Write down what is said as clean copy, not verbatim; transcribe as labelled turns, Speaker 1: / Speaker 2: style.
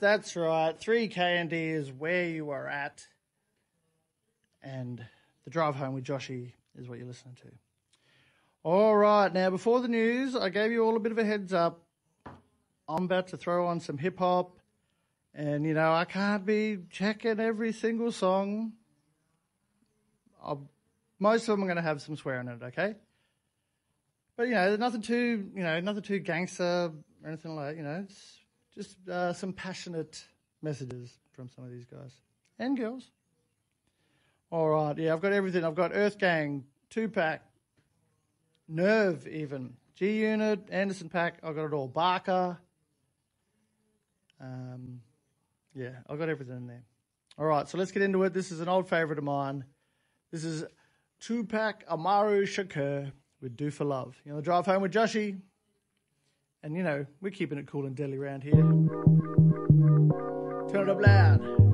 Speaker 1: that's right. 3K&D is where you are at. And the drive home with Joshy is what you're listening to. All right, now before the news, I gave you all a bit of a heads up. I'm about to throw on some hip-hop. And, you know, I can't be checking every single song. Most of them are going to have some swearing in it, okay? But, you know, nothing too gangster or anything like that, you know. It's just some passionate messages from some of these guys and girls. All right, yeah, I've got everything. I've got Earth Gang, Tupac, Nerve even, G-Unit, Anderson .Paak, I've got it all. Barker. Yeah, I've got everything in there. All right, so let's get into it. This is an old favourite of mine. This is Tupac Amaru Shakur with Do For Love. You know, the drive home with Joshy. And, you know, we're keeping it cool and deadly around here. Turn it up loud.